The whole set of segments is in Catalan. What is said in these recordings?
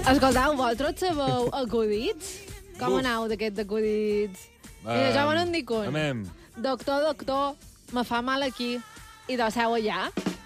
Escoltau, vosaltres sabeu acudits? Com aneu d'aquests acudits? Mira, jo me n'en dic un. Amem. Doctor, me fa mal aquí. I deixeu allà.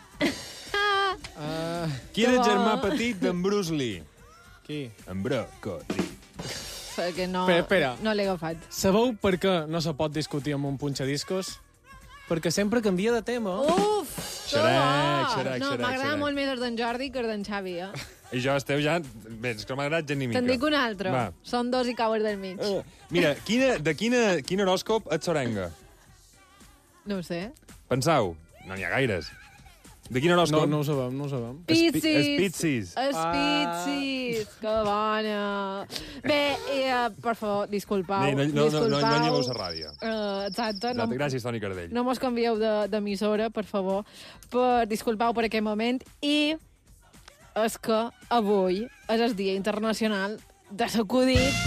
Qui era el Que bo. germà petit d'en Bruce Lee? Qui? En Brocoli. Perquè no, Espera. no l'he agafat. Sabeu per què no se pot discutir amb un punxadiscos? Perquè sempre canvia de tema. Uf! Xerac. No, m'agrada molt més el d'en Jordi que el d'en Xavi, I jo esteu ja... Bé, és que no m'ha agradat gens ni mica. Te'n dic un altre. Va. Són dos i cauen del mig. Mira, quin horòscop et sorenga? No ho sé. Pensau, no n'hi ha gaires. De quin horòscop? No ho sabem. Piscis. Espitsis. Que bona. Bé, per favor, disculpau. No lleveu la ràdio. Exacte. Exacte. Gràcies, Toni Cardell. No mos canvieu d'emissora, per favor. Disculpau per aquest moment. I és que avui és el Dia Internacional de l'acudit.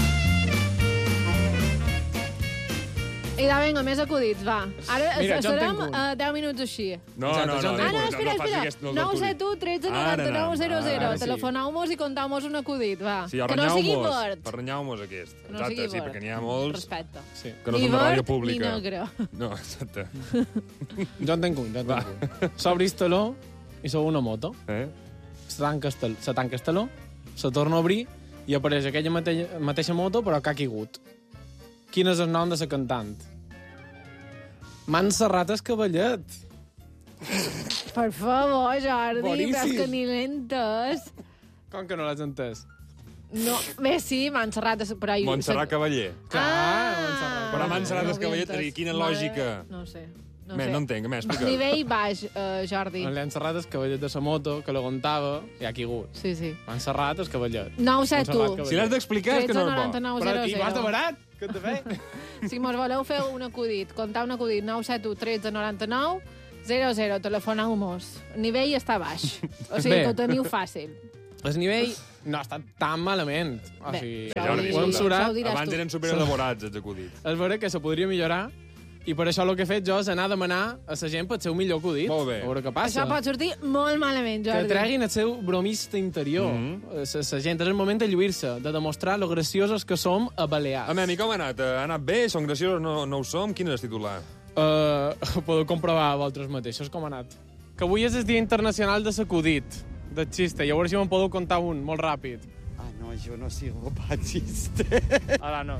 I vinga, més acudits, va. Ara Mira, jo en estarem tinc un. 10 minuts així. No. Espera. 971 13 99 00. sí. Telefoneu-mos i contau-mos un acudit, va. Sí, que no sigui verd. Arrenyau-mos aquest. Que no Exacte, sigui sí, verd. perquè n'hi ha molts Respecte. Sí. que no Ni són de ràdio verd pública. ni negre. No, exacte. Jo en tinc un. S'obris taló i sou una moto. Se tanca el taló, se torna a obrir i apareix aquella mateixa moto, però que ha caigut. Quin és el nom de la cantant? M'han serrat el cavallet. Per favor, Jordi, Boníssim. però és que ni l'he entès. Com que no l'has entès? No, bé, sí, Montserrat... Però... Montserrat Cavaller. Montserrat. Però Montserrat no Cavaller, havia entès. quina lògica. No sé. No entenc, més, explica. Nivell baix, Jordi. Li han serrat el cavallet de la moto, que l'aguantava, i ha caigut. Sí. M'han serrat el cavallet. 971. Si l'has d'explicar és que no és bo. 13 Però, i 99 vas de 00. barat? Què t'he fet? Si mos voleu fer un acudit, contar un acudit, 971 13 99 00, telefoneu-mos. El nivell està baix. O sigui, Bé. que ho teniu fàcil. El nivell no ha estat tan malament. O Bé, sigui, Jordi, ho hem això surat. ho diràs Abans tu. eren superelaborats, els acudits. És vera que se podria millorar, i per això el que he fet jo és anar a demanar a la gent pel seu millor acudit. Molt bé. A veure què passa. Això pot sortir molt malament, Que Jordi. treguin el seu bromista interior. La gent, és el moment de lluir-se, de demostrar lo graciosos que som a Balears. Home, com ha anat? Ha anat bé? Som graciosos? No ho som? Quin és el titular? Podeu comprovar vosaltres mateixos com ha anat. Que avui és el Dia Internacional de l'acudit, del xiste. I a veure si me'n podeu contar un, molt ràpid. Ah, no, yo no sirvo para chiste. Ara no.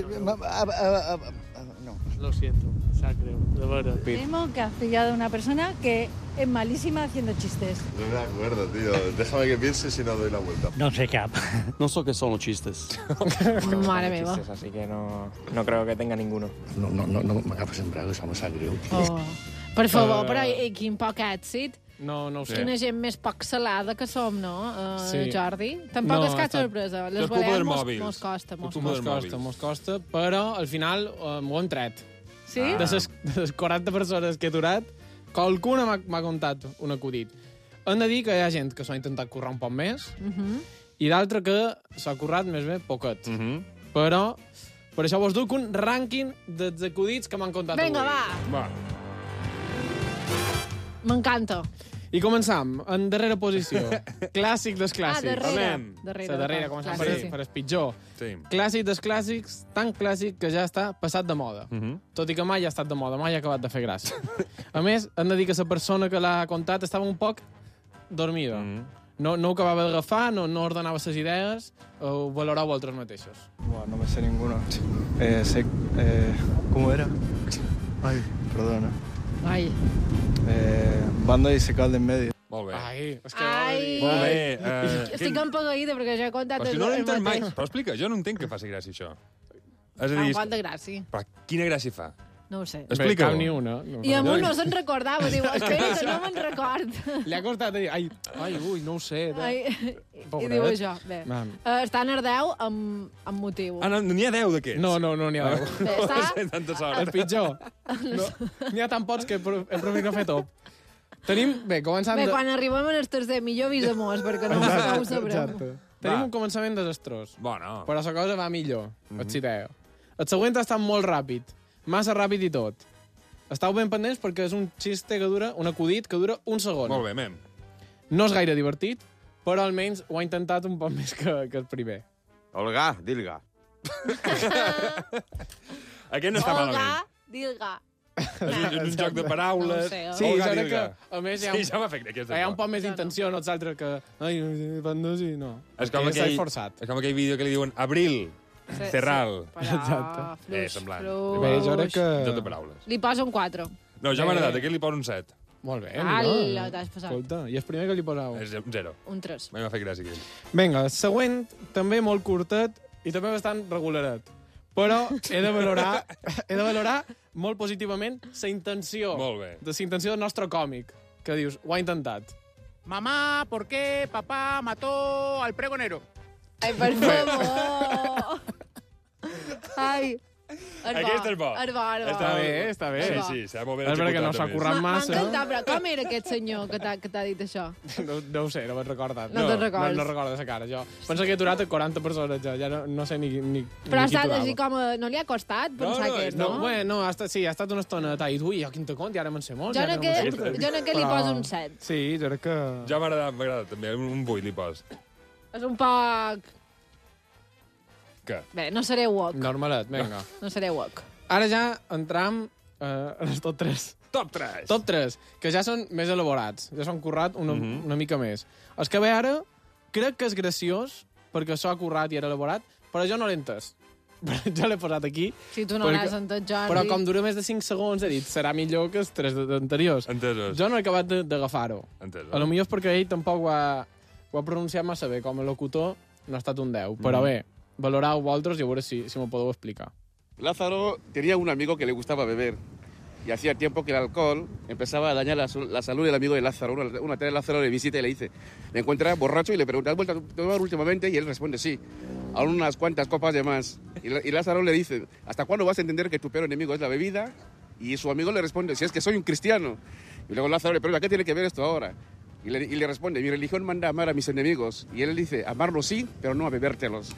No. Lo siento, sap greu, de veres. Temo que has pillado a una persona que es malísima haciendo chistes. No me acuerdo, tío. Déjame que piense si no doy la vuelta. No sé cap. No sé qué son los chistes. Mare meva. Así que no creo que tenga ninguno. No m'agafes en bragues, home, sap greu. Oh. Per favor, però quin poc èxit. No ho sé. Quina gent més poc salada que som, no, Sí. Jordi? Tampoc No, és ha cap estat- sorpresa. És Les culpa dels Balears mòbils. mos costa. És culpa Mos dels costa, mòbils. mos costa, però al final m'ho han tret. Sí? De les 40 persones que he aturat, qualcuna m'ha contat un acudit. Hem de dir que hi ha gent que s'ho ha intentat currar un poc més i d'altra que s'ha currat més bé poquet. Però per això vos duc un rànquing dels acudits que m'han contat Vinga, avui. va. M'encanta. I començam, en darrera posició. Clàssic dels clàssics. darrere. Amén. La darrera, començam per, Clàssic. per el pitjor. Sí. Clàssic dels clàssics, tan clàssic que ja està passat de moda. Tot i que mai ha estat de moda, mai ha acabat de fer gràcia. A més, hem de dir que la persona que l'ha contat estava un poc dormida. No ho acabava d'agafar, no ordenava les idees, ho valorau vosaltres mateixos. Buah, no me sé ninguno. ¿Cómo era? Ay, perdona. Ai. Banda y se calda en medio. Molt bé. Ai, és que... Ai. Molt bé. Estic empagueïda perquè ja he contat Però si no el l'entenc mai. mateix. Però explica, jo no entenc que faci gràcia, això. És a Fa dir, un quant de gràcia. però quina gràcia fa? No ho sé. Bé, Explica-ho. cap ni una. No. I a mi no se'n recordava. Diu, espera, que no me'n record. Li ha costat dir, ai, ui, no ho sé. Ai, I Pobret. diu això. Bé. Mam. Està en Ardeu amb motiu. Ah, no, n'hi ha 10 d'aquests. No, n'hi ha 10. Bé, No està... sé, tanta El sort. pitjor. No, n'hi ha tan pocs que hem preferit no fer top. Tenim, bé, començant Bé, de... quan arribem al tercer, millor avisa-mos, perquè no ho sabrem. Exacte. Tenim Va. un començament desastrós, Bueno. però la cosa va millor, et citeu. El següent ha estat molt ràpid, massa ràpid i tot. Estau ben pendents perquè és un xiste que dura, un acudit que dura un segon. Molt bé, mem. No és gaire divertit, però almenys ho ha intentat un poc més que el primer. Olga, dilga. Aquest no està Olga, malament. dilga. És un joc de paraules. No ho sé, Sí, Olga, jo crec dilga. que, a més, Sí, ja m'ha fet aquesta. hi ha un poc més d'intenció, no els altres que... Ai, no, sí, no. És com, Que s'ha aquell, forçat. és com aquell vídeo que li diuen Abril, Cerral. Però, Exacte. Semblant. Bé, jo crec que... Joc de paraules. Li poso un 4. No, ja m'ha agradat. Aquest li poso un 7. Molt bé, Ala, t'has passat. Escolta, i el primer que li posau. És un 0. Un 3. M'ha fet gràcia aquell. Vinga, el següent, també molt curtet i també bastant regularet. Però he de valorar molt positivament la intenció. Molt bé. La intenció del nostre còmic, que dius, ho ha intentat. Mamá, ¿por qué papá mató al pregonero? Ai, per favor. Ai. Aquest és bo. És bo. Està bé, està bé. Sí, sí, s'ha molt ben És veritat que no executat, s'ha a més. currat M'ha massa. encantat, però com era aquest senyor que t'ha dit això? No ho sé, no me'n recordo. No te'n recordes. No recordo la cara, jo. Penso que he aturat a 40 persones ja no sé ni Però ha qui estat aturava. així com... No li ha costat pensar aquest, no? Bueno, ha estat una estona t'ha dit, ui, jo quin te cont, i ara me'n sé molts. Jo en aquest li poso un 7. Sí, jo crec que... Ja m'ha agradat també, un 8 li pos. És un poc... Què? Bé, no seré woke. Normalet, vinga. No seré woke. Ara ja entram en els top 3. Top 3! Top 3, que ja són més elaborats. Ja s'han currat una mica més. Els que ve ara, crec que és graciós, perquè s'ho ha currat i era elaborat, però jo no l'he entès. Jo l'he posat aquí. Si tu no l'has entès, Jordi... Però com dura més de 5 segons, he dit, serà millor que els 3 anteriors. Entesos. Jo no he acabat d'agafar-ho. Entesos. A lo millor és perquè ell tampoc ho ha pronunciat massa bé. Com a locutor no ha estat un 10. Però bé, valorau vosaltres i a veure si m'ho podeu explicar. Lázaro tenía un amigo que le gustaba beber. Y hacía tiempo que el alcohol empezaba a dañar la salud del amigo de Lázaro. Una tarde Lázaro le visita y le dice, le encuentra borracho y le pregunta, ¿has vuelto a tomar últimamente? Y él responde, sí, aún unas cuantas copas de más. Y Lázaro le dice, ¿hasta cuándo vas a entender que tu peor enemigo es la bebida? Y su amigo le responde, si es que soy un cristiano. Y luego Lázaro le pregunta, ¿qué tiene que ver esto ahora? Y le responde, mi religión manda a amar a mis enemigos. Y él dice, amarlos sí, pero no a bebértelos.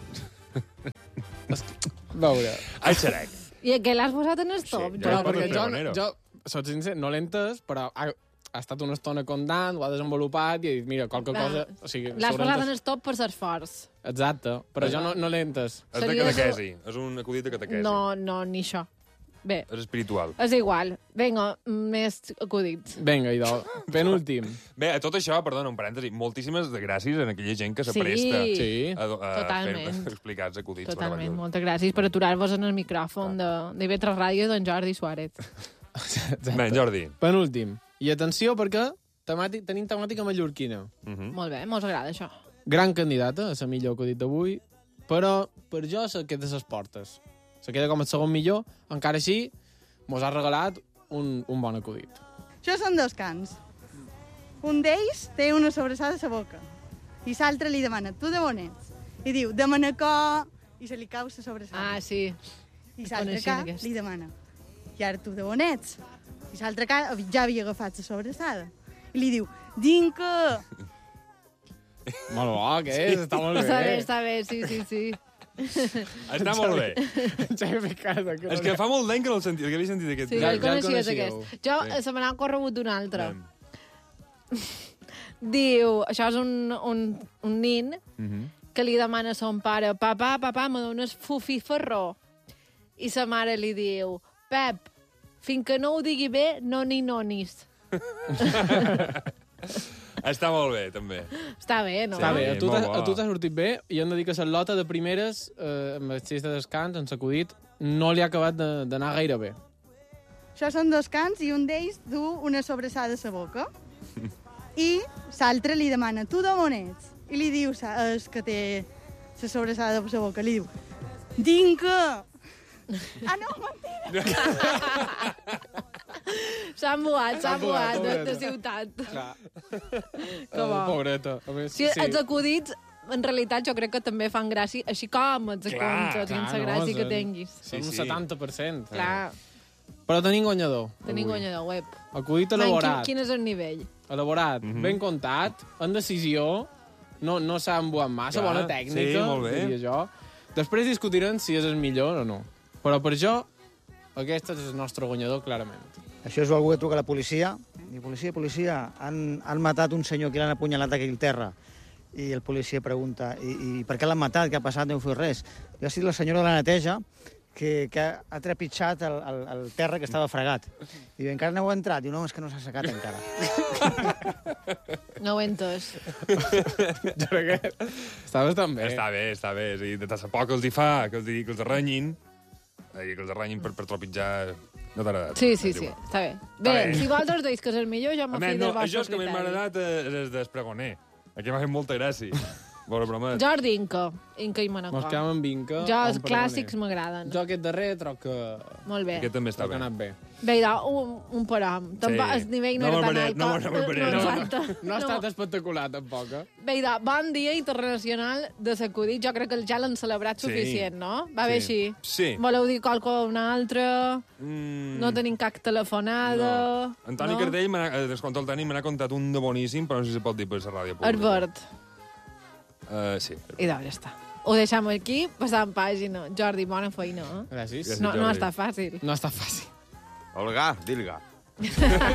Veure. Ai, xerec. I aquest l'has posat en el top? Sí, Però jo perquè el pregonero. jo, soc sincer, no l'he entès, però ha estat una estona contant, ho ha desenvolupat i ha dit, mira, qualque cosa... O sigui, L'has s'haurà posat entès. en el top per l'esforç. Exacte, però jo no l'he entès. És de Seria catequesi. És un acudit de catequesi. No, ni això. Bé, És espiritual. és igual. Vinga, més acudits. Vinga, idò, penúltim. Bé, a tot això, perdona, un parèntesi, moltíssimes de gràcies a aquella gent que se Sí. presta Sí. a Totalment. fer explicar els acudits. Totalment. meravellosos. Moltes gràcies per aturar-vos en el micròfon d'IV3 Ràdio d'en Jordi Suárez. Bé, Jordi. Penúltim. I atenció, perquè tenim temàtica mallorquina. Molt bé, mos agrada això. Gran candidata a la millor acudit d'avui, però per jo se queda a les portes. Se queda com el segon millor, encara així mos ha regalat un bon acudit. Això són dos cans. Un d'ells té una sobrassada a la boca i l'altre li demana, tu de on ets? I diu, de Manacor, i se li cau la sobrassada. Ah, sí. I l'altre coneixia ca aquest. li demana, i ara tu de on ets? I l'altre ca ja havia agafat la sobrassada. I li diu, Dinka! Molt bo, que és? Està molt bé. Està bé, sí. Està molt bé. És que fa molt d'any que no el sentit, que havia sentit aquest. Sí, Ja el el coneixies coneixíeu. aquest. Jo se me n'ha corregut d'un altre. Diu, això és un nin que li demana a son pare, papà, me dones fufi ferró? I sa mare li diu, Pep, fins que no ho digui bé, no ni nonis. Està molt bé, també. Està bé, no? Està bé, a tu molt bo. t'ha sortit bé i hem de dir que la lota de primeres, amb el xist de descans, en sacudit, no li ha acabat d'anar gaire bé. Això són dos cans i un d'ells du una sobrassada a la boca i l'altre li demana, tu d'on ets? I li diu, és que té la sobrassada a la boca, li diu, Dinka! Ah, no, mentira! S'ha embuat pobreta. de ciutat. Clar. Que bo. Pobreta. A més, Sí, els acudits, en realitat, jo crec que també fan gràcia, així com els contes, sense no, gràcia que són- tinguis. Són un Sí. 70%. Clar, Però tenim guanyador. tenim avui. guanyador web. Acudit Man, elaborat. quin és el nivell? Elaborat, ben contat, en decisió, no s'ha embuat massa, Clar, bona tècnica, sí, molt bé. diria jo. Després discutirem si és el millor o no. Però per jo, aquest és el nostre guanyador, clarament. Això és algú que truca a la policia. I policia, han matat un senyor que l'han apunyalat aquí al terra. I el policia pregunta, i per què l'han matat? Què ha passat? No heu fet res. Jo ha sigut la senyora de la neteja que ha trepitjat el terra que estava fregat. I diu, encara no heu entrat? Diu, no, és que no s'ha assecat encara. No ho he entès. Jo crec que està bastant bé. Està bé. És a dir, de tassa poc els hi fa que els arrenyin, que els arrenyin per tropitjar... No t'ha agradat? Sí, està bé. Bé, si vosaltres deis que és el millor, jo m'ho fico del vostre criteri. Això és que m'ha agradat és d'Espregoner. Aquí m'ha fet molta gràcia. Bona broma. Jordi Inca i Manacor. Mos quedem amb Inca. Jo els clàssics m'agraden. Jo aquest darrer troc que... Molt bé. Aquest també està bé. Anat bé. Bé, un param. El nivell no era tan alt. No ha estat espectacular, tampoc, Bé, bon dia internacional de s'acudit. Jo crec que ja l'han celebrat suficient, no? Va bé així? Sí. Voleu dir qualsevol altre? No tenim cap telefonada? Antoni Cardell, descompte el Toni, me n'ha contat un de boníssim, però no sé si se pot dir per la ràdio pública. Herbert. Sí. I doncs ja està. Ho deixem aquí, passant pàgina. Jordi, bona feina. Gràcies. No està fàcil. No està fàcil. Olga, dilga.